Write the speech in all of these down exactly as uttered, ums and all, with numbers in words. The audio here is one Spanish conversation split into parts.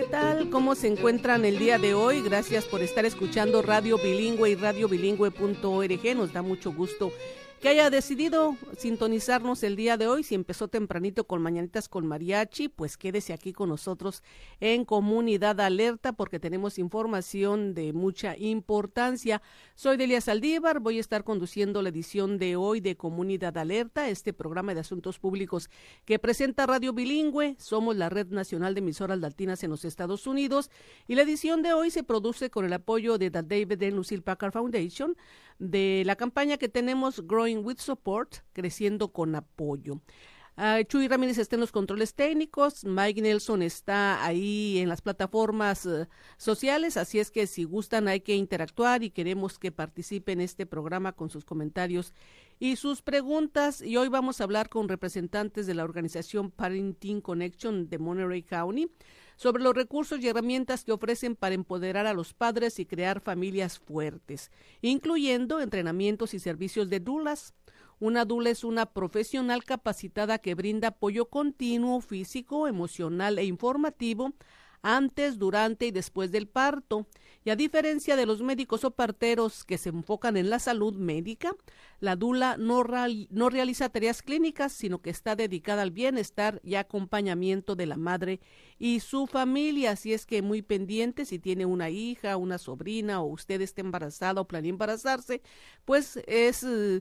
¿qué tal? ¿Cómo se encuentran el día de hoy? Gracias por estar escuchando Radio Bilingüe y radio bilingüe punto org. Nos da mucho gusto que haya decidido sintonizarnos el día de hoy. Si empezó tempranito con Mañanitas con Mariachi, pues quédese aquí con nosotros en Comunidad Alerta porque tenemos información de mucha importancia. Soy Delia Saldívar, voy a estar conduciendo la edición de hoy de Comunidad Alerta, este programa de asuntos públicos que presenta Radio Bilingüe. Somos la Red Nacional de Emisoras Latinas en los Estados Unidos y la edición de hoy se produce con el apoyo de The David and Lucille Packard Foundation, de la campaña que tenemos Growing with Support, creciendo con apoyo. Uh, Chuy Ramírez está en los controles técnicos, Mike Nelson está ahí en las plataformas uh, sociales, así es que si gustan hay que interactuar y queremos que participen en este programa con sus comentarios y sus preguntas. Y hoy vamos a hablar con representantes de la organización Parenting Connection de Monterey County sobre los recursos y herramientas que ofrecen para empoderar a los padres y crear familias fuertes, incluyendo entrenamientos y servicios de doulas. Una doula es una profesional capacitada que brinda apoyo continuo, físico, emocional e informativo antes, durante y después del parto. Y a diferencia de los médicos o parteros que se enfocan en la salud médica, la doula no, real, no realiza tareas clínicas, sino que está dedicada al bienestar y acompañamiento de la madre y su familia. Así es que muy pendiente, si tiene una hija, una sobrina o usted está embarazada o planea embarazarse, pues es Uh,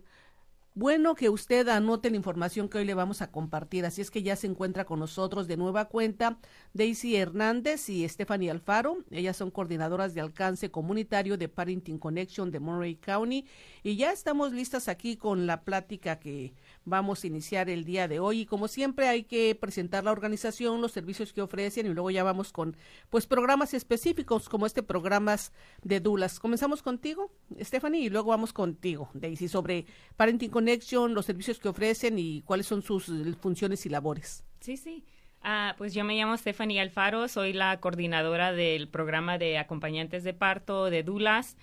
bueno que usted anote la información que hoy le vamos a compartir. Así es que ya se encuentra con nosotros de nueva cuenta Daisy Hernández y Stephanie Alfaro. Ellas son coordinadoras de alcance comunitario de Parenting Connection de Monterey County y ya estamos listas aquí con la plática que vamos a iniciar el día de hoy. Y como siempre hay que presentar la organización, los servicios que ofrecen y luego ya vamos con pues programas específicos como este programas de doulas. Comenzamos contigo, Stephanie, y luego vamos contigo, Daisy, sobre Parenting Connection, los servicios que ofrecen y cuáles son sus funciones y labores. Sí, sí. Uh, pues yo me llamo Stephanie Alfaro, soy la coordinadora del programa de acompañantes de parto de doulas.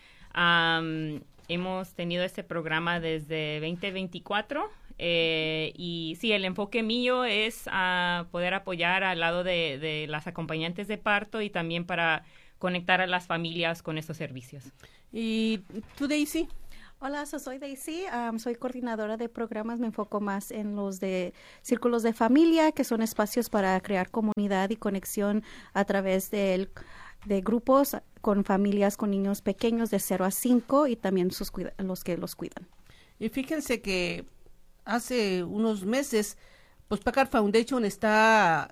Um, hemos tenido este programa desde veinte veinticuatro eh, y sí, el enfoque mío es uh, poder apoyar al lado de, de las acompañantes de parto y también para conectar a las familias con estos servicios. ¿Y tú, Daisy? Hola, so soy Daisy, um, soy coordinadora de programas, me enfoco más en los de círculos de familia, que son espacios para crear comunidad y conexión a través de, de grupos con familias con niños pequeños de cero a cinco y también sus los que los cuidan. Y fíjense que hace unos meses, pues Packard Foundation está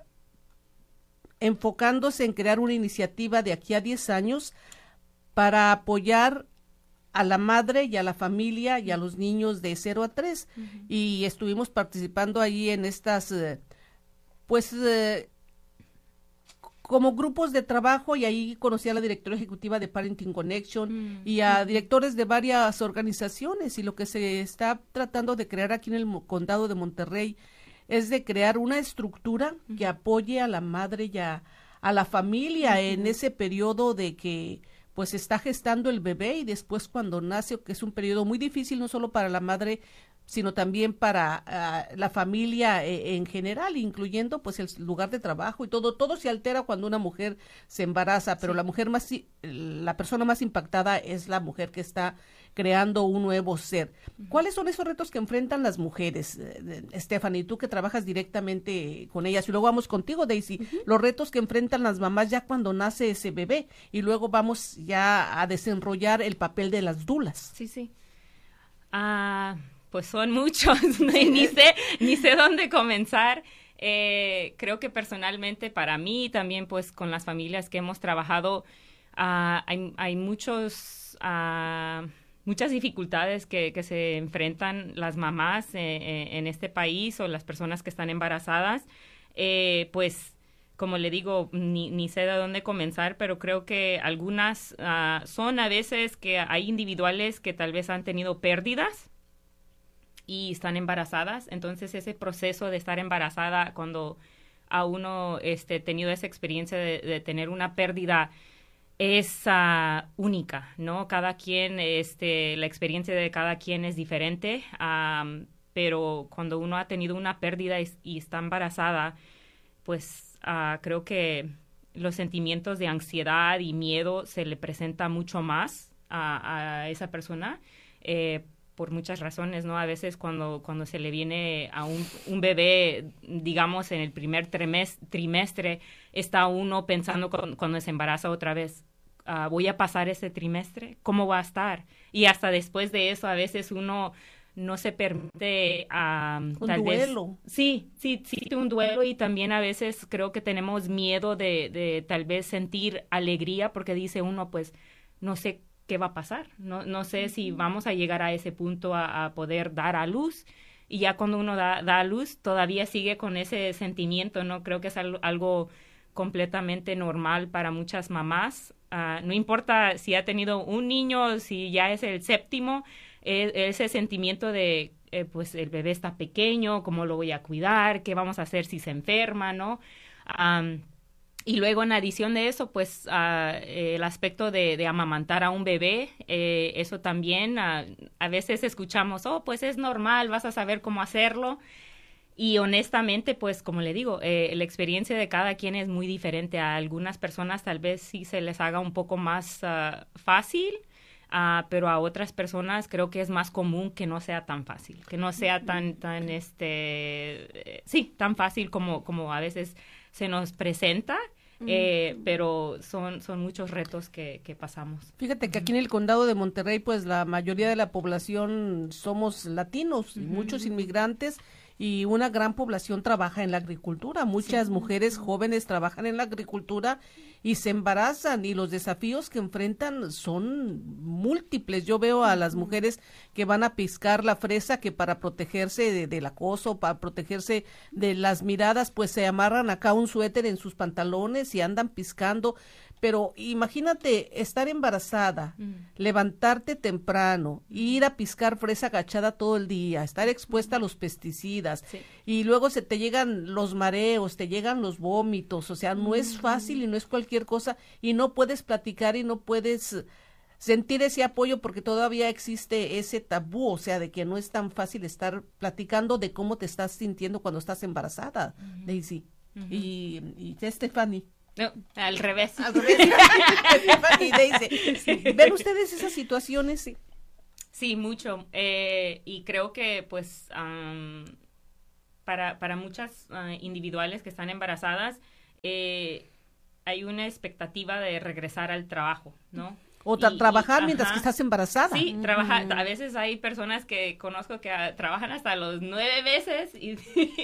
enfocándose en crear una iniciativa de aquí a diez años para apoyar a la madre y a la familia y a los niños de cero a tres. Uh-huh. Y estuvimos participando ahí en estas, eh, pues, eh, como grupos de trabajo y ahí conocí a la directora ejecutiva de Parenting Connection uh-huh. y a directores de varias organizaciones y lo que se está tratando de crear aquí en el condado de Monterrey es de crear una estructura uh-huh. que apoye a la madre y a, a la familia uh-huh. en ese periodo de que pues está gestando el bebé y después cuando nace, que es un periodo muy difícil no solo para la madre, sino también para uh, la familia eh, en general, incluyendo pues el lugar de trabajo y todo, todo se altera cuando una mujer se embaraza, pero sí. la mujer más, la persona más impactada es la mujer que está creando un nuevo ser. Uh-huh. ¿Cuáles son esos retos que enfrentan las mujeres, eh, Stephanie, tú que trabajas directamente con ellas? Y luego vamos contigo, Daisy, uh-huh. los retos que enfrentan las mamás ya cuando nace ese bebé, y luego vamos ya a desenrollar el papel de las doulas. Sí, sí. Ah... Uh... Pues son muchos, ni sé, ni sé dónde comenzar. Eh, creo que personalmente para mí, también pues con las familias que hemos trabajado, uh, hay, hay muchos, uh, muchas dificultades que, que se enfrentan las mamás eh, eh, en este país o las personas que están embarazadas. Eh, pues como le digo, ni, ni sé de dónde comenzar, pero creo que algunas uh, son a veces que hay individuales que tal vez han tenido pérdidas y están embarazadas, entonces ese proceso de estar embarazada cuando a uno este tenido esa experiencia de, de tener una pérdida es uh, única, ¿no? Cada quien, este, la experiencia de cada quien es diferente, um, pero cuando uno ha tenido una pérdida y, y está embarazada, pues uh, creo que los sentimientos de ansiedad y miedo se le presenta mucho más a, a esa persona, eh, por muchas razones, ¿no? A veces cuando, cuando se le viene a un, un bebé, digamos, en el primer trimestre, trimestre está uno pensando con, cuando se embaraza otra vez, uh, ¿voy a pasar ese trimestre? ¿Cómo va a estar? Y hasta después de eso, a veces uno no se permite um, un tal duelo. Vez, sí, sí, sí, un duelo, y también a veces creo que tenemos miedo de, de tal vez sentir alegría, porque dice uno, pues, no sé qué va a pasar, no, no sé si vamos a llegar a ese punto a, a poder dar a luz, y ya cuando uno da, da a luz, todavía sigue con ese sentimiento, ¿no? Creo que es algo, algo completamente normal para muchas mamás, uh, no importa si ha tenido un niño, si ya es el séptimo, ese sentimiento de, eh, pues, el bebé está pequeño, ¿cómo lo voy a cuidar? ¿Qué vamos a hacer si se enferma, no? Um, y luego, en adición de eso, pues, uh, el aspecto de, de amamantar a un bebé, eh, eso también, uh, a veces escuchamos, oh, pues es normal, vas a saber cómo hacerlo. Y honestamente, pues, como le digo, eh, la experiencia de cada quien es muy diferente. A algunas personas tal vez sí se les haga un poco más uh, fácil, Uh, pero a otras personas creo que es más común que no sea tan fácil, que no sea tan, tan, este, eh, sí, tan fácil como, como a veces se nos presenta, eh, mm. pero son, son muchos retos que, que pasamos. Fíjate que aquí en el condado de Monterrey, pues la mayoría de la población somos latinos, uh-huh. muchos inmigrantes, y una gran población trabaja en la agricultura. Muchas sí. mujeres jóvenes trabajan en la agricultura y se embarazan, y los desafíos que enfrentan son múltiples. Yo veo a las mujeres que van a piscar la fresa, que para protegerse de, del acoso, para protegerse de las miradas, pues se amarran acá un suéter en sus pantalones y andan piscando. Pero imagínate estar embarazada, mm. levantarte temprano, ir a piscar fresa agachada todo el día, estar expuesta a los pesticidas, sí. y luego se te llegan los mareos, te llegan los vómitos, o sea, no mm. es fácil y no es cualquier cosa, y no puedes platicar y no puedes sentir ese apoyo porque todavía existe ese tabú, o sea, de que no es tan fácil estar platicando de cómo te estás sintiendo cuando estás embarazada, mm. Daisy, mm-hmm. y, y Stephanie. No, al revés. Al revés. Y dice, ¿ven ustedes esas situaciones? Sí, sí mucho. Eh, y creo que, pues, um, para, para muchas uh, individuales que están embarazadas, eh, hay una expectativa de regresar al trabajo, ¿no? O tra- y, trabajar y, mientras ajá. que estás embarazada. Sí, trabajar. A veces hay personas que conozco que uh, trabajan hasta los nueve meses y,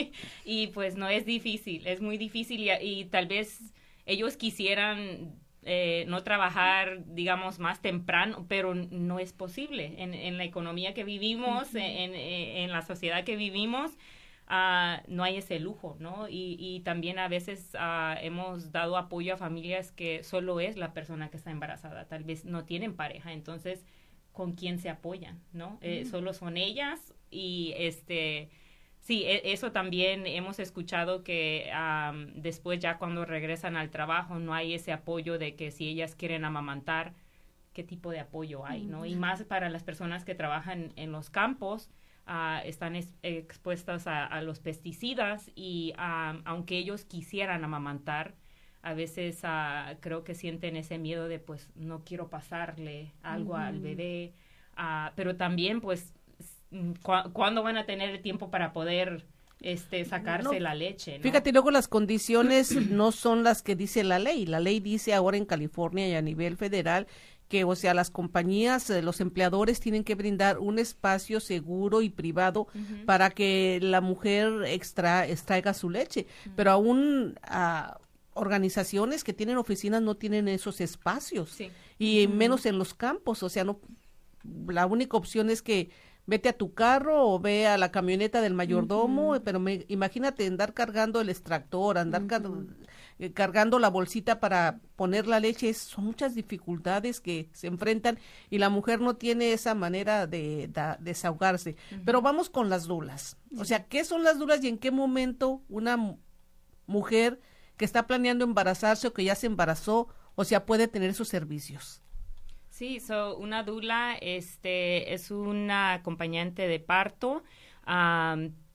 y pues no es difícil, es muy difícil y, y tal vez ellos quisieran eh, no trabajar, digamos, más temprano, pero no es posible. En, en la economía que vivimos, uh-huh. en, en, en la sociedad que vivimos, uh, no hay ese lujo, ¿no? Y, y también a veces uh, hemos dado apoyo a familias que solo es la persona que está embarazada. Tal vez no tienen pareja, entonces, ¿con quién se apoyan, no? Uh-huh. Eh, solo son ellas y, este... Sí, eso también hemos escuchado que um, después ya cuando regresan al trabajo no hay ese apoyo de que si ellas quieren amamantar, ¿qué tipo de apoyo hay, no? Y más para las personas que trabajan en los campos, uh, están es, expuestas a, a los pesticidas y um, aunque ellos quisieran amamantar, a veces uh, creo que sienten ese miedo de pues no quiero pasarle algo uh-huh. al bebé, uh, pero también pues ¿Cu- ¿cuándo van a tener el tiempo para poder este sacarse no, la leche? ¿no? Fíjate, luego las condiciones no son las que dice la ley. La ley dice ahora en California y a nivel federal que, o sea, las compañías, los empleadores tienen que brindar un espacio seguro y privado uh-huh. para que la mujer extra, extraiga su leche. Uh-huh. Pero aún uh, organizaciones que tienen oficinas no tienen esos espacios. Sí. Y uh-huh. menos en los campos. O sea, no, la única opción es que vete a tu carro o ve a la camioneta del mayordomo, uh-huh. pero me, imagínate andar cargando el extractor, andar uh-huh. car, eh, cargando la bolsita para poner la leche, es, son muchas dificultades que se enfrentan y la mujer no tiene esa manera de, de desahogarse. Uh-huh. Pero vamos con las dulas. Uh-huh. O sea, ¿qué son las dulas y en qué momento una m- mujer que está planeando embarazarse o que ya se embarazó, o sea, puede tener esos servicios? Sí, so, una dula este, es una acompañante de parto, um,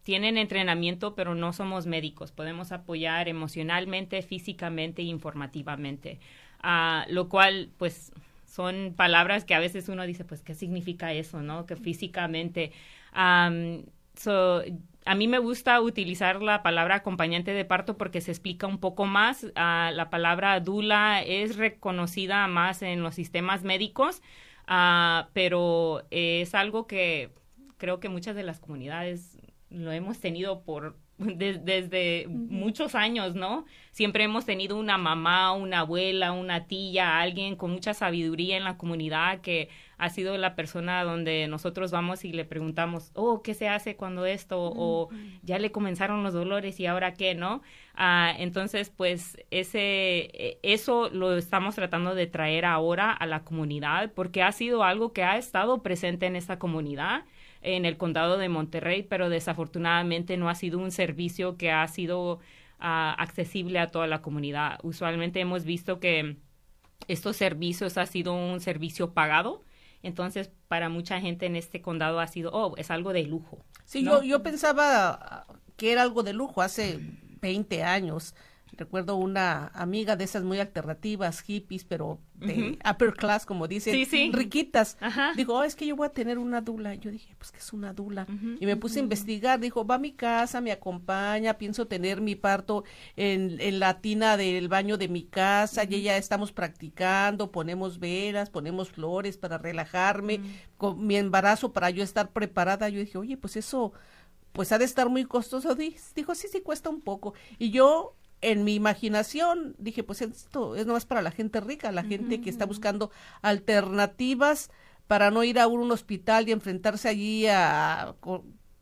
tienen entrenamiento, pero no somos médicos. Podemos apoyar emocionalmente, físicamente e informativamente, uh, lo cual, pues, son palabras que a veces uno dice, pues, ¿qué significa eso, no? Que físicamente... Um, so, a mí me gusta utilizar la palabra acompañante de parto porque se explica un poco más. Uh, la palabra doula es reconocida más en los sistemas médicos, uh, pero es algo que creo que muchas de las comunidades lo hemos tenido por de, desde uh-huh. muchos años, ¿no? Siempre hemos tenido una mamá, una abuela, una tía, alguien con mucha sabiduría en la comunidad que ha sido la persona donde nosotros vamos y le preguntamos, oh, ¿qué se hace cuando esto? Uh-huh. O ya le comenzaron los dolores y ahora qué, ¿no? Uh, entonces, pues, ese eso lo estamos tratando de traer ahora a la comunidad porque ha sido algo que ha estado presente en esta comunidad, en el condado de Monterrey, pero desafortunadamente no ha sido un servicio que ha sido uh, accesible a toda la comunidad. Usualmente hemos visto que estos servicios ha sido un servicio pagado, entonces para mucha gente en este condado ha sido, oh, es algo de lujo. Sí, ¿no? yo, yo pensaba que era algo de lujo hace veinte años. Recuerdo una amiga de esas muy alternativas, hippies, pero de uh-huh. upper class, como dicen, sí, sí. riquitas. Ajá. Digo, oh, es que yo voy a tener una dula. Yo dije, pues, ¿qué es una dula? Uh-huh. Y me puse uh-huh. a investigar. Dijo, va a mi casa, me acompaña, pienso tener mi parto en, en la tina del baño de mi casa, uh-huh. y ya estamos practicando, ponemos velas, ponemos flores para relajarme, uh-huh. con mi embarazo para yo estar preparada. Yo dije, oye, pues eso, pues ha de estar muy costoso. Dijo, sí, sí, cuesta un poco. Y yo... en mi imaginación dije, pues esto es nomás para la gente rica, la gente uh-huh. que está buscando alternativas para no ir a un hospital y enfrentarse allí a, con,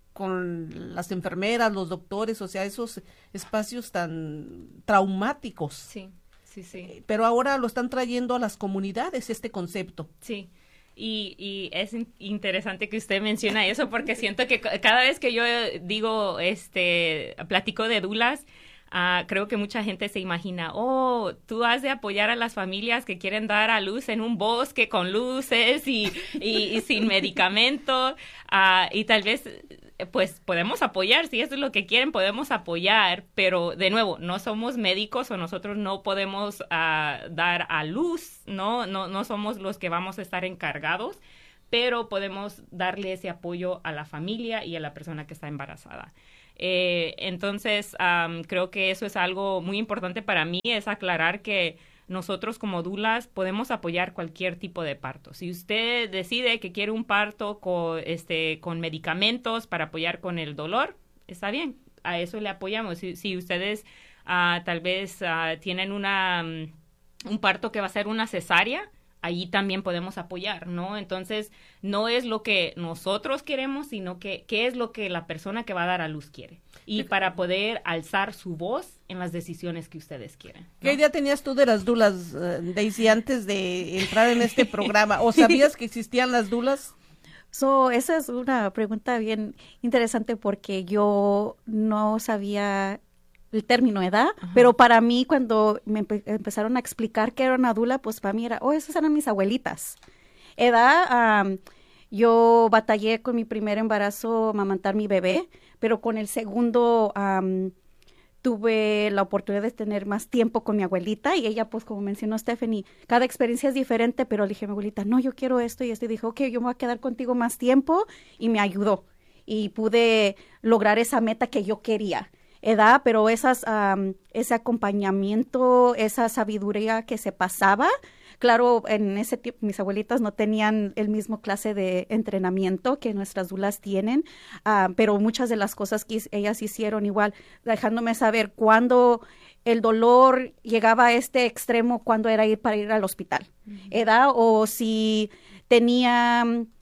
con las enfermeras, los doctores, o sea, esos espacios tan traumáticos. Sí, sí, sí. Pero ahora lo están trayendo a las comunidades, este concepto. Sí. Y, y es in- interesante que usted menciona eso porque siento que c- cada vez que yo digo, este, platico de dulas, Uh, creo que mucha gente se imagina, oh, tú has de apoyar a las familias que quieren dar a luz en un bosque con luces y, y, y sin medicamento, uh, y tal vez, pues, podemos apoyar, si eso es lo que quieren, podemos apoyar, pero, de nuevo, no somos médicos o nosotros no podemos uh, dar a luz, ¿no? No, no somos los que vamos a estar encargados, pero podemos darle ese apoyo a la familia y a la persona que está embarazada. Eh, entonces, um, creo que eso es algo muy importante para mí, es aclarar que nosotros como doulas podemos apoyar cualquier tipo de parto. Si usted decide que quiere un parto con, este, con medicamentos para apoyar con el dolor, está bien, a eso le apoyamos. Si, si ustedes uh, tal vez uh, tienen una, um, un parto que va a ser una cesárea, allí también podemos apoyar, ¿no? Entonces, no es lo que nosotros queremos, sino que qué es lo que la persona que va a dar a luz quiere. Y para poder alzar su voz en las decisiones que ustedes quieren, ¿no? ¿Qué idea tenías tú de las dulas, uh, Daisy, antes de entrar en este programa? ¿O sabías que existían las dulas? So, esa es una pregunta bien interesante porque yo no sabía el término edad, uh-huh. pero para mí cuando me empe- empezaron a explicar qué era una dula, pues para mí era, oh, esas eran mis abuelitas. Edad, um, yo batallé con mi primer embarazo, amamantar mi bebé, pero con el segundo um, tuve la oportunidad de tener más tiempo con mi abuelita y ella, pues como mencionó Stephanie, cada experiencia es diferente, pero le dije a mi abuelita, no, yo quiero esto y esto, y dijo, ok, yo me voy a quedar contigo más tiempo, y me ayudó y pude lograr esa meta que yo quería. Edad, pero esas, um, ese acompañamiento, esa sabiduría que se pasaba, claro, en ese tiempo mis abuelitas no tenían el mismo clase de entrenamiento que nuestras dulas tienen, uh, pero muchas de las cosas que ellas hicieron igual, dejándome saber cuándo el dolor llegaba a este extremo, cuándo era ir para ir al hospital, uh-huh. Edad, o si tenía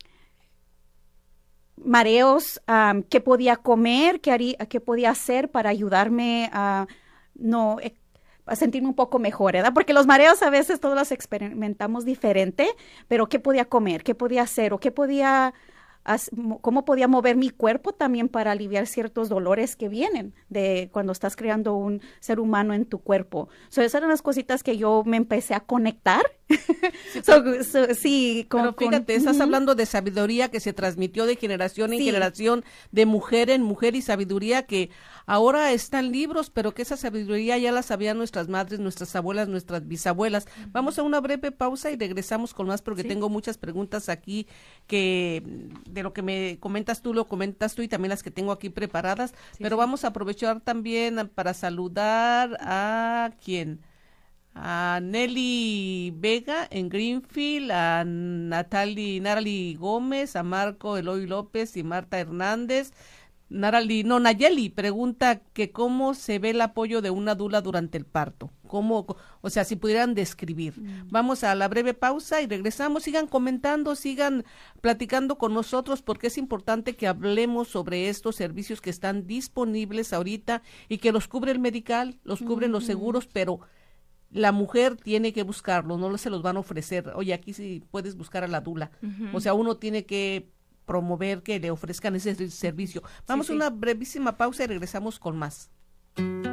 mareos, um, qué podía comer, qué, haría, qué podía hacer para ayudarme a no a sentirme un poco mejor, ¿verdad? Porque los mareos a veces todos los experimentamos diferente, pero qué podía comer, qué podía hacer o qué podía, cómo podía mover mi cuerpo también para aliviar ciertos dolores que vienen de cuando estás creando un ser humano en tu cuerpo. So, esas eran las cositas que yo me empecé a conectar Sí, So, pero, so, sí, con, pero fíjate, con, estás uh-huh. hablando de sabiduría que se transmitió de generación en Sí. generación, de mujer en mujer, y sabiduría que ahora están libros, pero que esa sabiduría ya la sabían nuestras madres, nuestras abuelas, nuestras bisabuelas. Uh-huh. Vamos a una breve pausa y regresamos con más, porque sí. tengo muchas preguntas aquí que de lo que me comentas tú, lo comentas tú, y también las que tengo aquí preparadas, sí, pero sí. vamos a aprovechar también para saludar a ¿quién? A Nelly Vega en Greenfield, a Natalie, Narali Gómez, a Marco Eloy López y Marta Hernández. Narali, no, Nayeli pregunta que cómo se ve el apoyo de una dula durante el parto, cómo, o sea, si pudieran describir. Mm. Vamos a la breve pausa y regresamos. Sigan comentando, sigan platicando con nosotros, porque es importante que hablemos sobre estos servicios que están disponibles ahorita y que los cubre el medical, los cubren mm. los seguros, pero la mujer tiene que buscarlo, no se los van a ofrecer. Oye, aquí sí puedes buscar a la dula. Uh-huh. O sea, uno tiene que promover que le ofrezcan ese servicio. Vamos sí, sí. a una brevísima pausa y regresamos con más.